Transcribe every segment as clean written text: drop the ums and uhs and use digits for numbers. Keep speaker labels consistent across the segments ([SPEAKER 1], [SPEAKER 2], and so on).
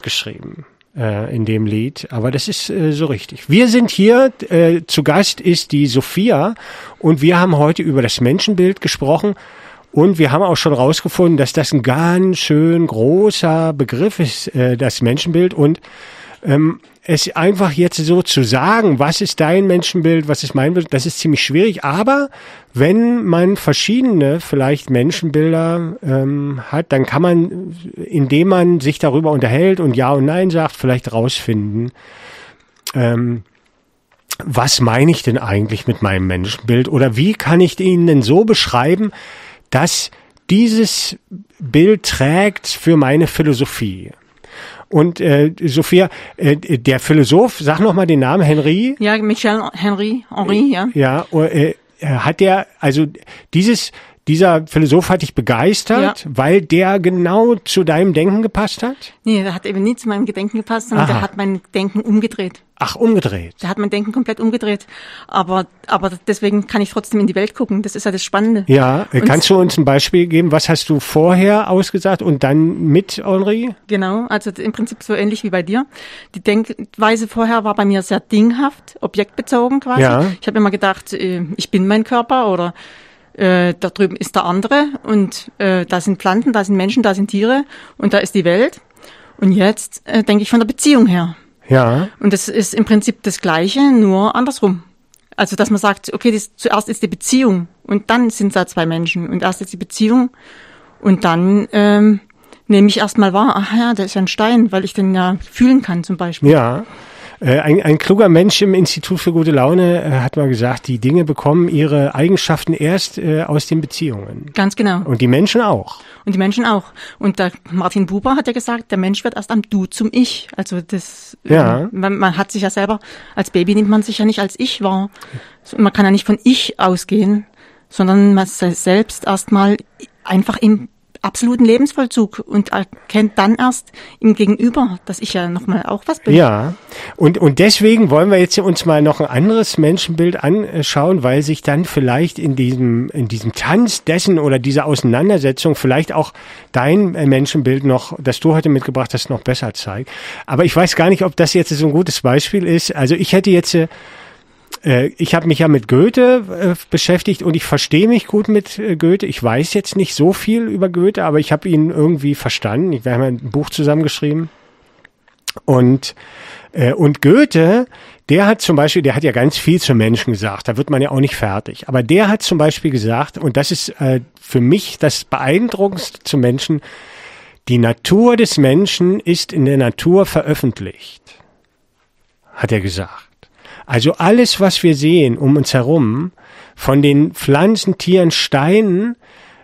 [SPEAKER 1] geschrieben in dem Lied, aber das ist so richtig. Wir sind hier, zu Gast ist die Sophia und wir haben heute über das Menschenbild gesprochen und wir haben auch schon rausgefunden, dass das ein ganz schön großer Begriff ist, das Menschenbild, und es einfach jetzt so zu sagen, was ist dein Menschenbild, was ist mein Bild, das ist ziemlich schwierig. Aber wenn man verschiedene vielleicht Menschenbilder hat, dann kann man, indem man sich darüber unterhält und Ja und Nein sagt, vielleicht rausfinden, was meine ich denn eigentlich mit meinem Menschenbild oder wie kann ich ihn denn so beschreiben, dass dieses Bild trägt für meine Philosophie. Und Sophia, der Philosoph, sag noch mal den Namen, Henri.
[SPEAKER 2] Ja, Henri, ja.
[SPEAKER 1] Ja, hat der, also dieser Philosoph hat dich begeistert, weil der genau zu deinem Denken gepasst hat?
[SPEAKER 2] Nee, der hat eben nie zu meinem Denken gepasst, sondern der hat mein Denken umgedreht.
[SPEAKER 1] Ach, umgedreht.
[SPEAKER 2] Der hat mein Denken komplett umgedreht. Aber deswegen kann ich trotzdem in die Welt gucken. Das ist ja das Spannende.
[SPEAKER 1] Ja, kannst du uns ein Beispiel geben? Was hast du vorher ausgesagt und dann mit Henri?
[SPEAKER 2] Genau, also im Prinzip so ähnlich wie bei dir. Die Denkweise vorher war bei mir sehr dinghaft, objektbezogen quasi. Ja. Ich habe immer gedacht, ich bin mein Körper oder da drüben ist der andere und da sind Pflanzen, da sind Menschen, da sind Tiere und da ist die Welt. Und jetzt denke ich von der Beziehung her.
[SPEAKER 1] Ja.
[SPEAKER 2] Und das ist im Prinzip das Gleiche, nur andersrum. Also, dass man sagt, okay, zuerst ist die Beziehung und dann sind da zwei Menschen und erst ist die Beziehung und dann nehme ich erstmal wahr, ach ja, da ist ja ein Stein, weil ich den ja fühlen kann zum Beispiel.
[SPEAKER 1] Ja. Ein kluger Mensch im Institut für gute Laune hat mal gesagt, die Dinge bekommen ihre Eigenschaften erst aus den Beziehungen.
[SPEAKER 2] Ganz genau.
[SPEAKER 1] Und die Menschen auch.
[SPEAKER 2] Und die Menschen auch. Und der Martin Buber hat ja gesagt, der Mensch wird erst am Du zum Ich. Also das,
[SPEAKER 1] ja.
[SPEAKER 2] Man hat sich ja selber, als Baby nimmt man sich ja nicht als Ich wahr. Man kann ja nicht von Ich ausgehen, sondern man selbst erstmal einfach im absoluten Lebensvollzug und erkennt dann erst im Gegenüber, dass ich ja nochmal auch was bin.
[SPEAKER 1] Ja, und deswegen wollen wir jetzt uns mal noch ein anderes Menschenbild anschauen, weil sich dann vielleicht in diesem Tanz dessen oder dieser Auseinandersetzung vielleicht auch dein Menschenbild noch, das du heute mitgebracht hast, noch besser zeigt. Aber ich weiß gar nicht, ob das jetzt so ein gutes Beispiel ist. Also ich hätte jetzt ich habe mich ja mit Goethe beschäftigt und ich verstehe mich gut mit Goethe. Ich weiß jetzt nicht so viel über Goethe, aber ich habe ihn irgendwie verstanden. Wir haben ein Buch zusammengeschrieben. Und Goethe, der hat zum Beispiel, der hat ja ganz viel zu Menschen gesagt. Da wird man ja auch nicht fertig. Aber der hat zum Beispiel gesagt, und das ist für mich das Beeindruckendste zu Menschen, die Natur des Menschen ist in der Natur veröffentlicht, hat er gesagt. Also alles, was wir sehen um uns herum, von den Pflanzen, Tieren, Steinen,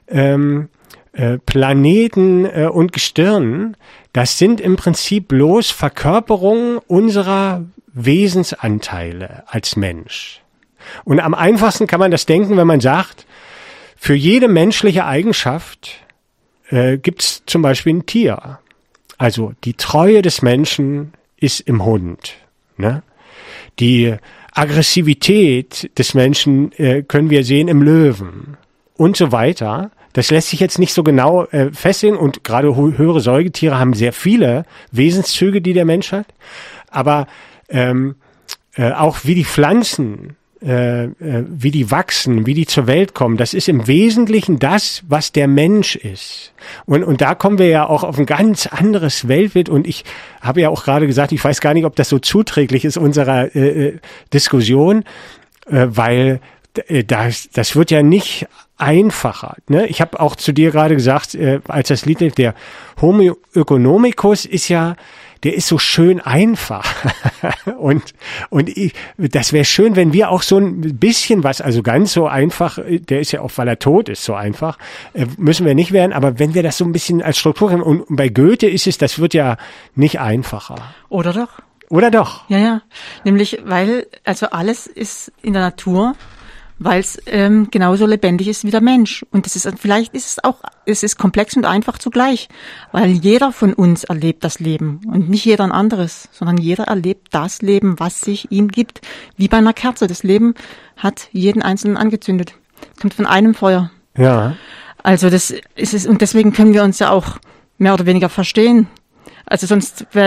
[SPEAKER 1] Planeten und Gestirnen, das sind im Prinzip bloß Verkörperungen unserer Wesensanteile als Mensch. Und am einfachsten kann man das denken, wenn man sagt, für jede menschliche Eigenschaft gibt's zum Beispiel ein Tier. Also die Treue des Menschen ist im Hund, ne? Die Aggressivität des Menschen können wir sehen im Löwen und so weiter. Das lässt sich jetzt nicht so genau festlegen und gerade höhere Säugetiere haben sehr viele Wesenszüge, die der Mensch hat. Aber auch wie die Pflanzen, wie die wachsen, wie die zur Welt kommen, das ist im Wesentlichen das, was der Mensch ist. Und da kommen wir ja auch auf ein ganz anderes Weltbild. Und ich habe ja auch gerade gesagt, ich weiß gar nicht, ob das so zuträglich ist unserer Diskussion, weil das wird ja nicht einfacher. Ne? Ich habe auch zu dir gerade gesagt, als das Lied lief, der Homo economicus ist ja, der ist so schön einfach. und das wäre schön, wenn wir auch so ein bisschen was, also ganz so einfach, der ist ja auch, weil er tot ist, so einfach, müssen wir nicht werden, aber wenn wir das so ein bisschen als Struktur haben, und bei Goethe ist es, das wird ja nicht einfacher.
[SPEAKER 2] Oder doch?
[SPEAKER 1] Oder doch?
[SPEAKER 2] Ja. Nämlich, weil, also alles ist in der Natur, weil es genauso lebendig ist wie der Mensch. Und das ist, vielleicht ist es auch, es ist komplex und einfach zugleich, weil jeder von uns erlebt das Leben und nicht jeder ein anderes, sondern jeder erlebt das Leben, was sich ihm gibt, wie bei einer Kerze. Das Leben hat jeden Einzelnen angezündet, kommt von einem Feuer.
[SPEAKER 1] Ja.
[SPEAKER 2] Also das ist es, und deswegen können wir uns ja auch mehr oder weniger verstehen. Also sonst wäre